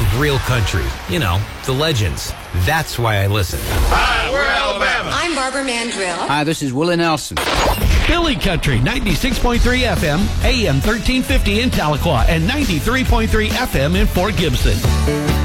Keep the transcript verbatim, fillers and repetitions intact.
love real country. You know, the legends. That's why I listen. Hi, we're Alabama. I'm Barbara Mandrill. Hi, this is Willie Nelson. Philly Country, ninety-six point three F M, A M thirteen fifty in Tahlequah, and ninety-three point three F M in Fort Gibson.